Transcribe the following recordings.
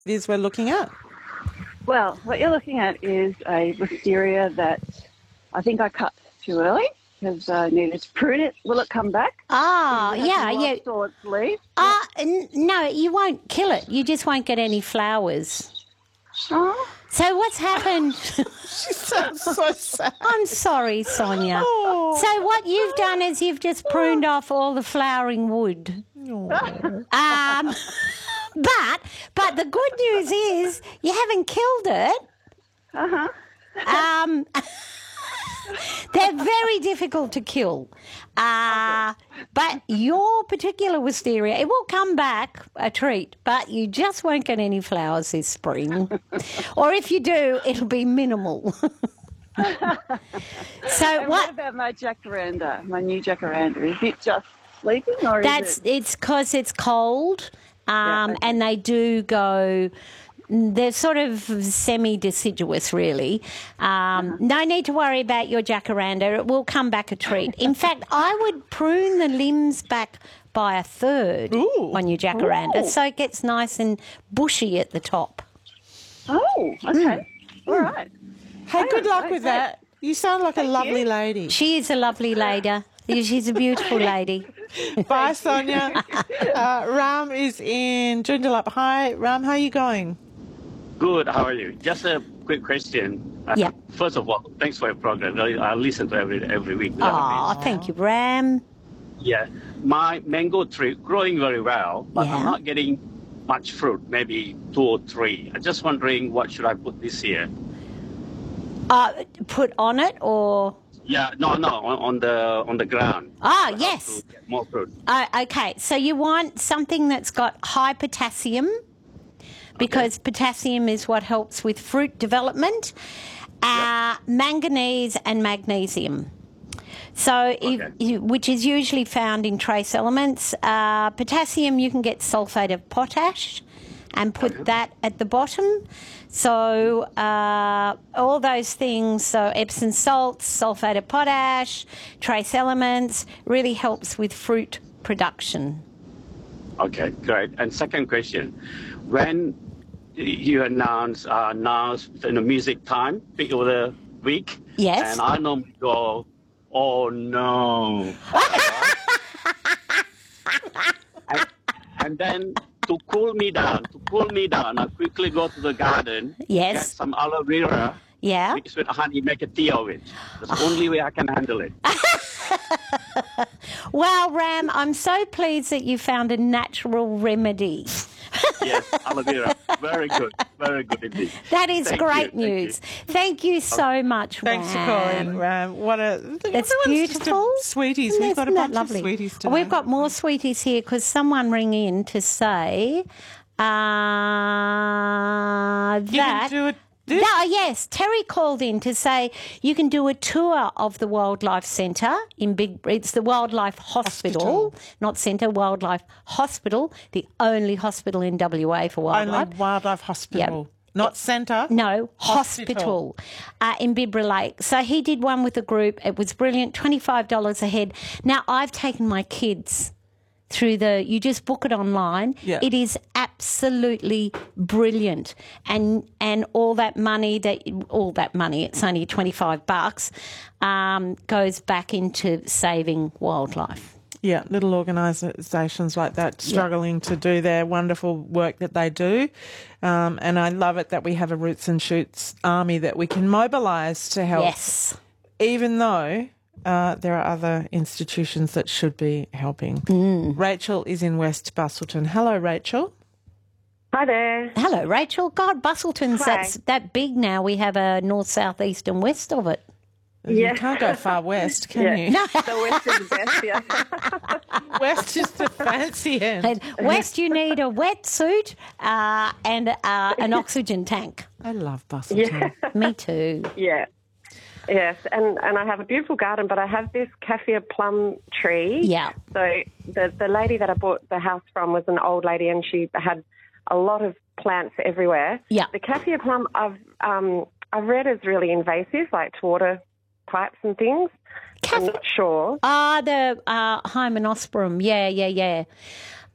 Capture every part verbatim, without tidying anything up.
is we're looking at? Well, what you're looking at is a wisteria that I think I cut too early because I needed to prune it. Will it come back? Oh, Has yeah, it yeah. lost all its leaves? Uh, n- no, you won't kill it. You just won't get any flowers. Oh. So what's happened? She sounds so sad. I'm sorry, Sonia. Oh. So what you've done is you've just pruned off all the flowering wood. Oh. Um, but but the good news is you haven't killed it. Uh-huh. Um, they're very difficult to kill. Uh, but your particular wisteria, it will come back a treat, but you just won't get any flowers this spring. Or if you do, it'll be minimal. So And what what? about my jacaranda, my new jacaranda? Is it just sleeping or That's is it... it's because it's cold, um, okay. and they do go. They're sort of semi-deciduous, really. Um, Uh-huh. No need to worry about your jacaranda. It will come back a treat. In fact, I would prune the limbs back by a third Ooh. on your jacaranda Ooh. so it gets nice and bushy at the top. Oh, okay. All right. Hey, good luck right, with right. that. You sound like a lovely you. lady. She is a lovely lady. She's a beautiful lady. Bye, Sonia. Uh, Ram is in Joondalup. Hi, Ram, how are you going? Good. How are you? Just a quick question. Uh, Yeah. First of all, thanks for your program. I, I listen to every every week. Oh, thank you, Ram. Yeah. My mango tree growing very well, but Yeah. I'm not getting much fruit. Maybe two or three. I'm just wondering what should I put this year? Uh, put on it or... Yeah. No, no. On, on the on the ground. Ah, To yes. get more fruit. Uh, okay, so you want something that's got high potassium because potassium is what helps with fruit development, uh, manganese and magnesium. So, if, Okay. you- which is usually found in trace elements. Uh, potassium, you can get sulfate of potash and put that at the bottom. So, uh, all those things, so Epsom salts, sulfate of potash, trace elements, really helps with fruit production. Okay, great. And second question, when you announce uh, announce the music time, pick of the week, Yes. and I normally go, oh no, and, and then to cool me down, to cool me down, I quickly go to the garden, Yes. get some aloe vera, Yeah. mix with honey, make a tea of it. That's the only way I can handle it. Well, Ram, I'm so pleased that you found a natural remedy. Yes, aloe vera, very good, very good indeed. That is Thank great you, thank news. Thank you, so much, Thanks for Ram. calling, Ram. What a... That's everyone's just a beautiful. Sweeties. Isn't We've got a that bunch lovely? of sweeties today. We've got more sweeties here because someone rang in to say uh, You can that... do it. No, yes, Terry called in to say you can do a tour of the Wildlife Centre in Big... It's the Wildlife Hospital, Hospital. not Centre, Wildlife Hospital, the only hospital in W A for wildlife. Only Wildlife Hospital. Not centre. No, Hospital. hospital, uh, in Bibra Lake. So he did one with a group. It was brilliant, twenty-five dollars a head. Now, I've taken my kids through the, you just book it online. Yeah. It is absolutely brilliant. And and all that money, that all that money, it's only twenty-five bucks, um, goes back into saving wildlife. Yeah, little organisations like that struggling to do their wonderful work that they do. Um, and I love it that we have a Roots and Shoots army that we can mobilise to help, Yes. even though uh, there are other institutions that should be helping. Rachel is in West Bustleton. Hello, Rachel. Hi there. Hello, Rachel. God, Bustleton's Hi. that's that big now. We have a north, south, east and west of it. You can't go far west, can Yeah. you? The West is the best, yeah. West is the fancy end. And West, you need a wetsuit uh, and uh, an oxygen tank. I love Bustleton. Yeah. Me too. Yeah. Yes, and, and I have a beautiful garden, but I have this kaffir plum tree. Yeah. So the, the lady that I bought the house from was an old lady, and she had a lot of plants everywhere. Yeah. The kaffir plum I've um, I've read is really invasive, like to water pipes and things. I'm Kaffir- not sure. Ah, the uh, Hymenosperm. Yeah, yeah, yeah.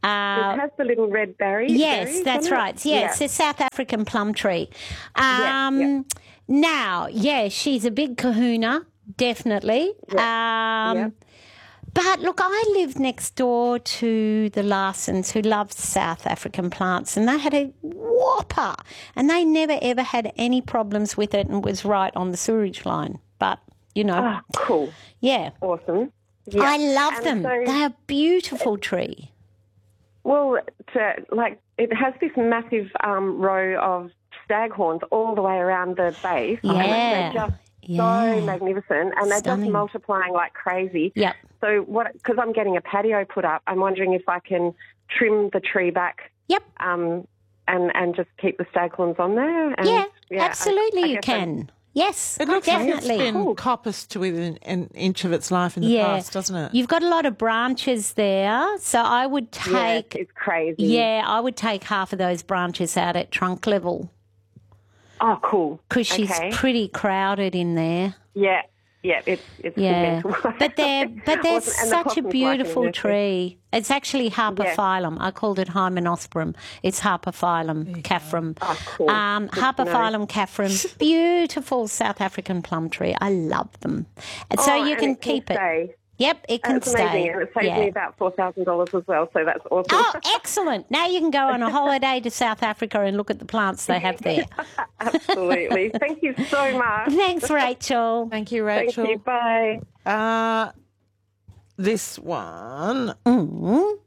Uh, it has the little red berries. yes, berries that's on it? right. Yeah, it's a South African plum tree. Yeah, Um, yeah. Now, yeah, she's a big kahuna, definitely. Um, yeah. But look, I lived next door to the Larsons who loved South African plants, and they had a whopper, and they never ever had any problems with it and was right on the sewerage line. But, you know, Oh, cool. yeah. Awesome. Yeah. I love And them. so- They're a beautiful tree. Well, to, like it has this massive um, row of staghorns all the way around the base. Yeah. And they're just Yeah. so magnificent, and they're Stunning. just multiplying like crazy. Yep. So what? Because I'm getting a patio put up, I'm wondering if I can trim the tree back. Yep. Um, and and just keep the staghorns on there. And, Yeah, I- absolutely I you guess I'm- can. Yes, It looks like definitely. it's been Cool. coppiced to within an inch of its life in the Yeah. past, doesn't it? You've got a lot of branches there, so I would Yeah, take it's crazy. yeah, I would take half of those branches out at trunk level Oh, cool. because she's Okay. pretty crowded in there. Yeah. Yeah. It's it's Yeah, mental. but they're but they're Awesome. And the such a possums like it in beautiful there too. tree. It's actually Harpophyllum. I called it Hymenosperm. It's Harpophyllum caffrum. Oh, cool. Um, Good to know. Harpophyllum caffrum. Beautiful South African plum tree. I love them. And so Oh, you and can it keep it. stay. Yep, it can That's amazing, stay. and it saves Yeah. me about four thousand dollars as well. So that's awesome. Oh, excellent. Now you can go on a holiday to South Africa and look at the plants they have there. Absolutely. Thank you so much. Thanks, Rachel. Thank you, Thank Rachel. you. Bye. Uh, this one. Mm.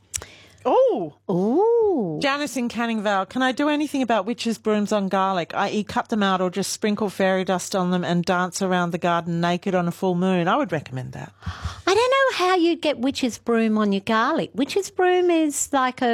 Oh, Ooh. Janice in Canning Vale. Can I do anything about witches' brooms on garlic, that is cut them out or just sprinkle fairy dust on them and dance around the garden naked on a full moon? I would recommend that. I don't know how you'd get witch's broom on your garlic. Witch's broom is like a,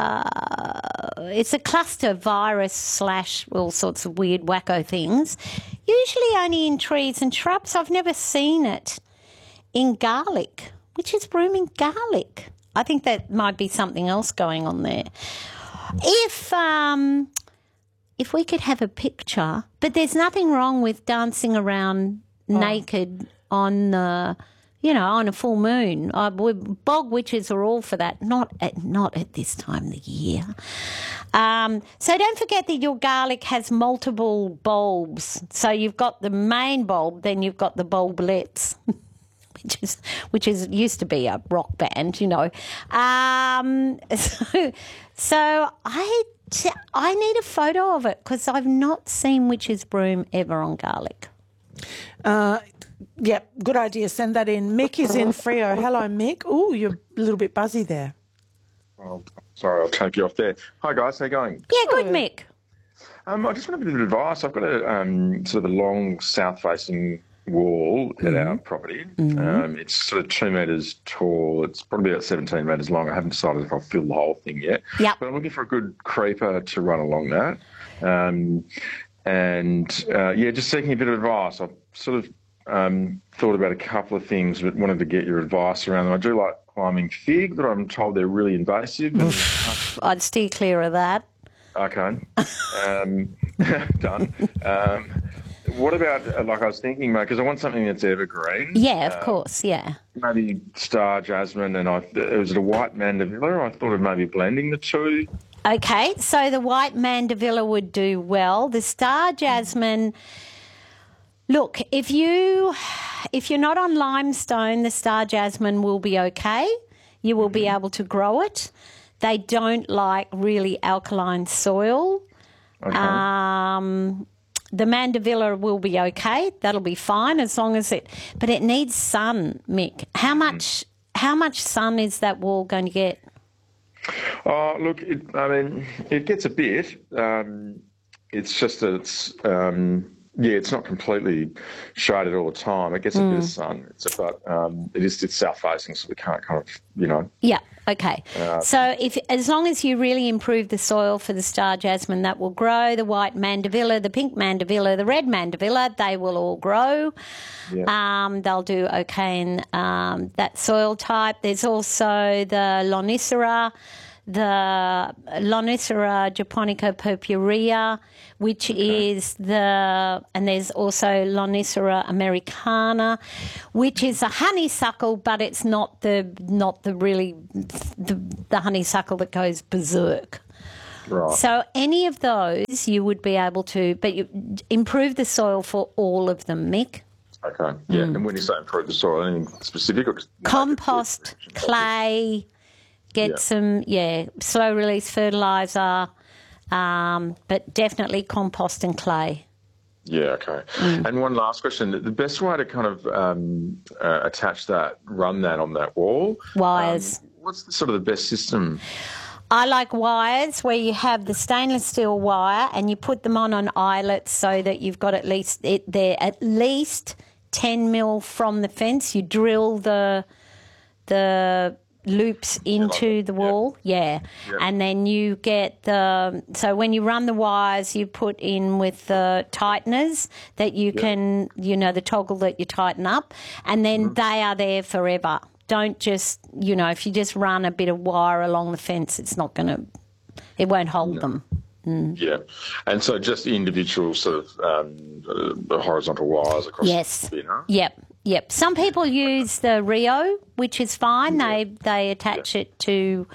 uh, it's a cluster virus slash all sorts of weird wacko things. Usually only in trees and shrubs. I've never seen it in garlic. Witch's broom in garlic. I think that might be something else going on there. If um, if we could have a picture, but there's nothing wrong with dancing around naked on the, you know, on a full moon. Uh, we, bog witches are all for that. Not at not at this time of the year. Um, so don't forget that your garlic has multiple bulbs. So you've got the main bulb, then you've got the bulblets. Which is, which is used to be a rock band, you know. Um, so, so I, t- I need a photo of it because I've not seen witch's broom ever on garlic. Uh, yep, good idea. Send that in. Mick is in Frio. Hello, Mick. Oh, you're a little bit buzzy there. Oh, sorry, I'll take you off there. Hi, guys. How you going? Yeah, good, Mick. Um, I just want a bit of advice. I've got a um, sort of a long south-facing wall at Mm-hmm. our property. Um, it's sort of two metres tall. It's probably about seventeen metres long. I haven't decided if I'll fill the whole thing yet. Yep. But I'm looking for a good creeper to run along that. Um, and, uh, yeah, just seeking a bit of advice. I've sort of um, thought about a couple of things but wanted to get your advice around them. I do like climbing fig, but I'm told they're really invasive. And, I'd steer clear of that. okay. Um, done. Um, what about, uh, like I was thinking, mate, because I want something that's evergreen. Yeah, of Uh, course, yeah. Maybe star jasmine, and I it was a white mandevilla. I thought of maybe blending the two. Okay, so the white mandevilla would do well. The star jasmine, look, if you if you're not on limestone, the star jasmine will be okay. You will be able to grow it. They don't like really alkaline soil. Okay. Um, the mandevilla will be okay. That'll be fine as long as it, but it needs sun, Mick. How much? How much sun is that wall going to get? Oh, look, it, I mean, it gets a bit. Um, it's just that it's, um, yeah, it's not completely shaded all the time. It gets a bit of sun. It's but um, it is it's south facing, so we can't kind of, you know. Yeah. Okay. So if as long as you really improve the soil for the star jasmine, that will grow. The white mandevilla, the pink mandevilla, the red mandevilla, they will all grow. Yeah. Um, they'll do okay in um, that soil type. There's also the lonicera. the Lonicera japonica purpurea, which okay. is the, and there's also Lonicera americana, which is a honeysuckle, but it's not the not the really the, the honeysuckle that goes berserk. Right. So any of those you would be able to, but you improve the soil for all of them, Mick. Okay, yeah. Mm. And when you say improve the soil, anything specific? Or compost, clay, get yeah. some, yeah, slow release fertiliser, um, but definitely compost and clay. Yeah, okay. Mm. And one last question. The best way to kind of um, uh, attach that, run that on that wall? Wires. Um, what's the, sort of the best system? I like wires where you have the stainless steel wire and you put them on on eyelets so that you've got at least, it, they're at least ten mil from the fence. You drill the the loops into the wall, yeah. yeah. yeah. And then you get the, so when you run the wires, you put in with the tighteners that you yeah. can, you know, the toggle that you tighten up, and then mm-hmm. they are there forever. Don't just, you know, if you just run a bit of wire along the fence, it's not going to, it won't hold no. them. Mm. Yeah. And so just individual sort of um, uh, horizontal wires across yes. the, you know? Yep. Yep. Some people use the Rio, which is fine. Yeah. They they attach yeah. it to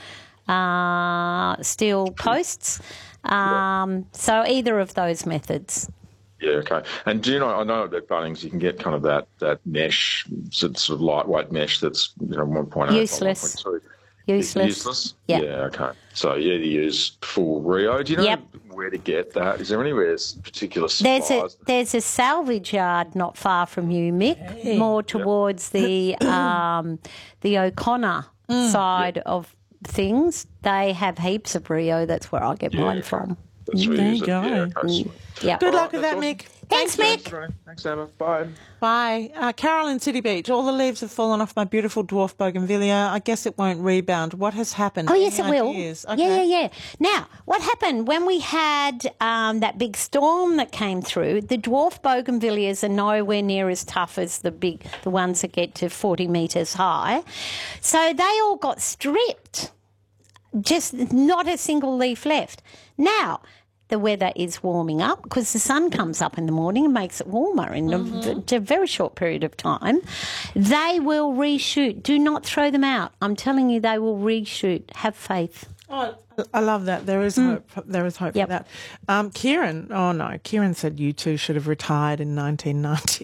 uh, steel posts. Um, yeah. So either of those methods. Yeah, okay. And do you know, I know at Bunnings you can get kind of that, that mesh, sort of lightweight mesh that's, you know, one point eight. Useless. Useless. Useless? Yep. Yeah, okay. So you either use full Rio. Do you know yep. where to get that? Is there anywhere particular supplies? There's a, there's a salvage yard not far from you, Mick, hey. more towards yep. the um, the O'Connor mm. side yep. of things. They have heaps of Rio. That's where I get yeah, mine okay. from. That's where there you you go. Yeah, okay, mm. yep. Good All luck right, with that, awesome. Mick. Thanks, Thanks, Mick. Thanks, Emma. Bye. Bye. Uh, Carol in City Beach. All the leaves have fallen off my beautiful dwarf bougainvillea. I guess it won't rebound. What has happened? Oh, yes, Any it will. ideas? Okay. Yeah, yeah, yeah. Now, what happened when we had um, that big storm that came through? The dwarf bougainvilleas are nowhere near as tough as the big, the ones that get to forty metres high. So they all got stripped. Just not a single leaf left. Now, the weather is warming up because the sun comes up in the morning and makes it warmer in mm-hmm. a, a very short period of time. They will reshoot. Do not throw them out. I'm telling you, they will reshoot. Have faith. Oh, I love that. There is Mm. hope. There is hope Yep. for that. Um, Kieran, oh no, Kieran said you two should have retired in nineteen ninety.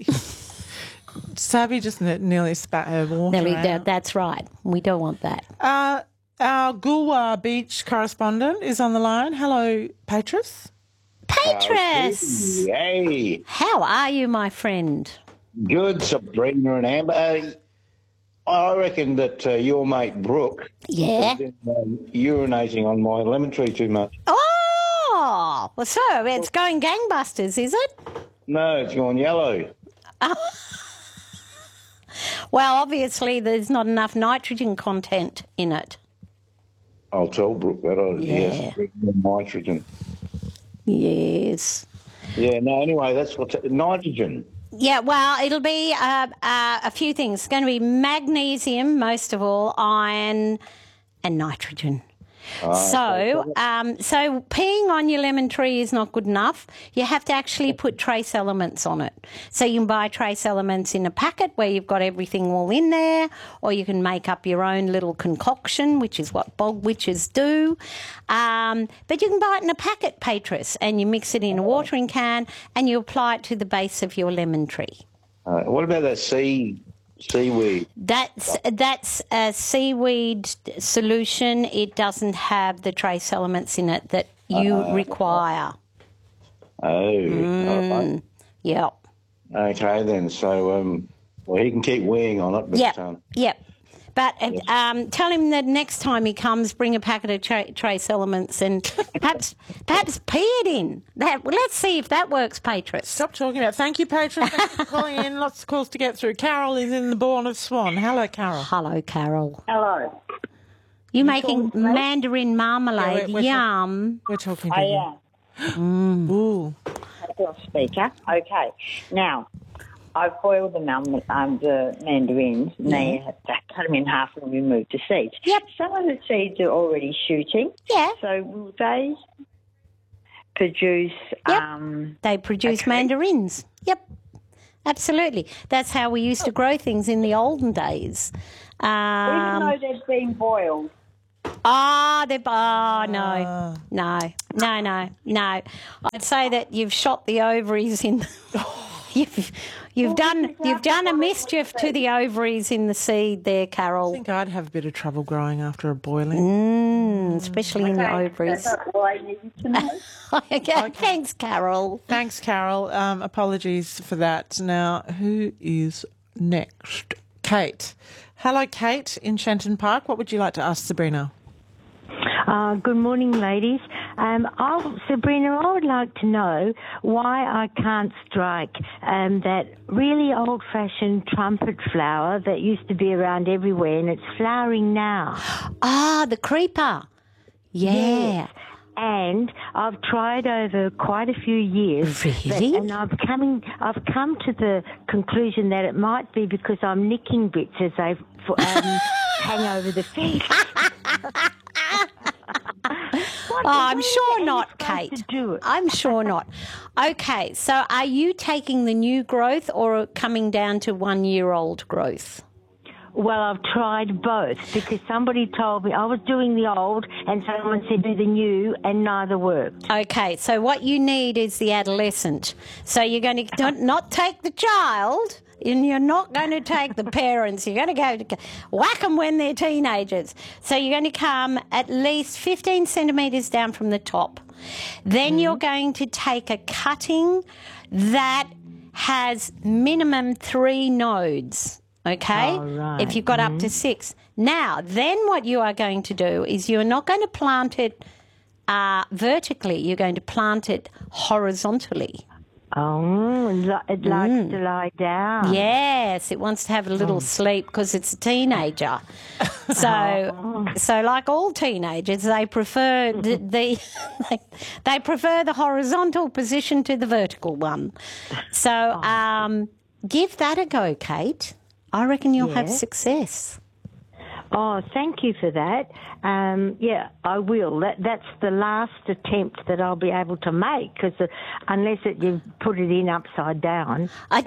Sabby just ne- nearly spat her water Nearly, out. that's right. We don't want that. Uh, our Goolwa Beach correspondent is on the line. Hello, Patris. Patris! Hey, How are you, my friend? good, Sabrina and Amber. Uh, I reckon that uh, your mate Brooke Yeah. has been um, urinating on my lemon tree too much. Oh, well, so it's going gangbusters, is it? No, it's gone yellow. Well, obviously there's not enough nitrogen content in it. I'll tell Brooke that. I, Yeah. Yes, nitrogen. Yes. Yeah, no, anyway, that's what's nitrogen. Yeah, well, it'll be uh, uh, a few things. It's going to be magnesium, most of all, iron and nitrogen. So, um, so peeing on your lemon tree is not good enough. You have to actually put trace elements on it. So you can buy trace elements in a packet where you've got everything all in there, or you can make up your own little concoction, which is what bog witches do. Um, but you can buy it in a packet, Patris, and you mix it in a watering can and you apply it to the base of your lemon tree. Uh, what about that sea seaweed? That's that's a seaweed solution. It doesn't have the trace elements in it that you uh, require. Oh, Mm, yep. okay then. So, um, well, he can keep weighing on it, but Yep. um, Yep. But uh, um, tell him that next time he comes, bring a packet of tra- trace elements and perhaps perhaps pee it in. That, well, let's see if that works, Patris. Stop talking about. Thank you, Patris. Thanks for calling in. Lots of calls to get through. Carol is in the Bourne of Swan. Hello, Carol. Hello, Carol. Hello. You making talking to me? mandarin marmalade? Yeah, we're- we're Yum. We're talking to I you. am. Ooh. Your speaker. Okay. Now, I boil the, um, um, the mandarins and Yeah. they have to cut them in half and remove the seeds. Yep. Some of the seeds are already shooting. Yeah. So will they produce... Yep. Um, They produce Okay. mandarins. Yep. Absolutely. That's how we used to grow things in the olden days. even Um, though they've been boiled. Ah, they oh no, no, no, no, no. I'd say that you've shot the ovaries in. you've you've done you've done a mischief to the ovaries in the seed there, I Carol. think I'd have a bit of trouble growing after a boiling. Mm, especially in the ovaries. That's all I need to know. okay, thanks, Carol. Thanks, Carol. Um, apologies for that. Now, who is next? Kate. Hello, Kate in Shenton Park. What would you like to ask Sabrina? Uh, good morning, ladies. Um, I'll, Sabrina, I would like to know why I can't strike um, that really old-fashioned trumpet flower that used to be around everywhere, and it's flowering now. Ah, the creeper. Yeah. Yes. And I've tried over quite a few years. Really? That, and I've coming, I've come to the conclusion that it might be because I'm nicking bits as they um, hang over the fence. Oh, I'm sure not, Kate. I'm sure not. Okay, so are you taking the new growth or coming down to one-year-old growth? Well, I've tried both because somebody told me I was doing the old and someone said do the new and neither worked. Okay, so what you need is the adolescent. So you're going to don't, not take the child and you're not going to take the parents. You're going to go to whack them when they're teenagers. So you're going to come at least fifteen centimetres down from the top. Then mm-hmm. you're going to take a cutting that has minimum three nodes. Okay, oh, right. if you've got mm-hmm. up to six. Now, then what you are going to do is you're not going to plant it uh, vertically. You're going to plant it horizontally. Oh, it likes mm. to lie down. Yes, it wants to have a little oh. sleep because it's a teenager. So, oh. so like all teenagers, they prefer the, the they, they prefer the horizontal position to the vertical one. So, um, give that a go, Kate. I reckon you'll yeah. have success. Oh, thank you for that. Um, yeah, I will. That, that's the last attempt that I'll be able to make because uh, unless it, you put it in upside down. I,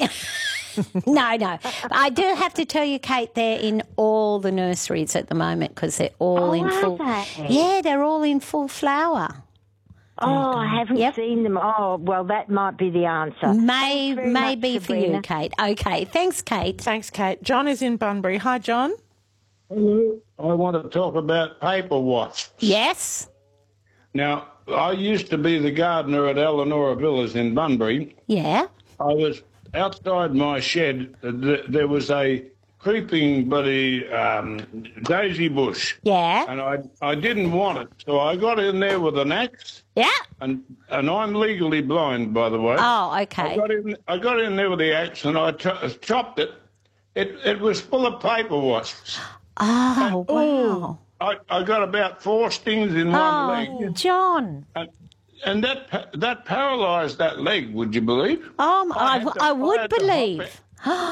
no, no. I do have to tell you, Kate, they're in all the nurseries at the moment because they're all oh, in full. They? Yeah, they're all in full flower. Oh, I haven't yep. seen them. Oh, well, that might be the answer. May, may be much, for you, Kate. Okay, thanks, Kate. Thanks, Kate. John is in Bunbury. Hi, John. Hello. I want to talk about paper wasps. Yes. Now, I used to be the gardener at Eleanor Villas in Bunbury. Yeah. I was outside my shed. There was a creeping bloody um, daisy bush. Yeah. And I I didn't want it, so I got in there with an axe. Yeah. And and I'm legally blind, by the way. Oh, okay. I got in, I got in there with the axe and I ch- chopped it. It it was full of paper wasps. Oh, and, wow. I, I got about four stings in one oh, leg. John. And, and that that paralysed that leg, would you believe? Um, I, I, to, I would I believe.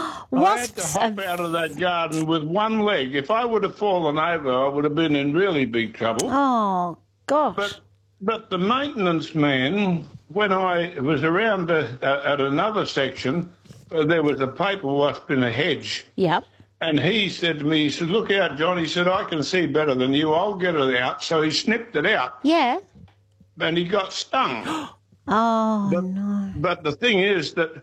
Wasps I had to hop out of that garden with one leg. If I would have fallen over, I would have been in really big trouble. Oh, gosh. But but the maintenance man, when I was around the, uh, at another section, uh, there was a paper wasp in a hedge. Yep. And he said to me, he said, look out, John. He said, I can see better than you. I'll get it out. So he snipped it out. Yeah. And he got stung. oh, but, no. But the thing is that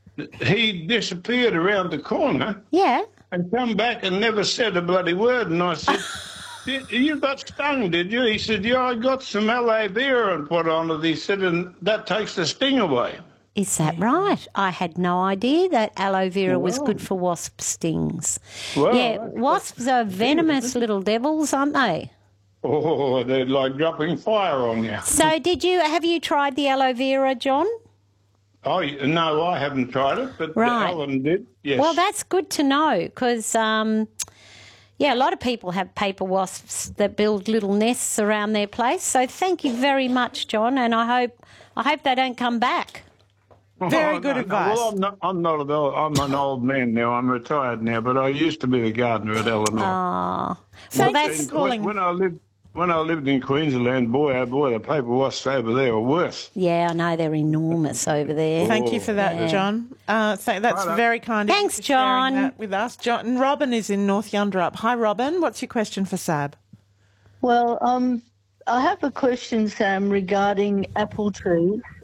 he disappeared around the corner. Yeah. And come back and never said a bloody word. And I said, you got stung, did you? He said, yeah, I got some aloe vera and put on it. He said, and that takes the sting away. Is that right? I had no idea that aloe vera was good for wasp stings. Well, yeah, wasps are venomous little devils, aren't they? Oh, they're like dropping fire on you. So did you, have you tried the aloe vera, John? Oh, no, I haven't tried it, but right. Alan did, yes. Well, that's good to know because, um, yeah, a lot of people have paper wasps that build little nests around their place. So thank you very much, John, and I hope I hope they don't come back. Very Oh, good no, no. advice. Well, I'm not. I'm not an old. I'm an old man now. I'm retired now, but I used to be the gardener at Eleanor. Oh, Thanks well, for that's calling. When I lived, when I lived in Queensland, boy, oh boy, the paper wasps over there are worse. yeah. I know they're enormous over there. Thank you for that, Yeah. John. Uh, th- that's Righto. very kind of Thanks, you for sharing John. that with us. John and Robin is in North Yunderup. Hi, Robin. What's your question for Sab? Well, um, I have a question, Sam, regarding apple trees.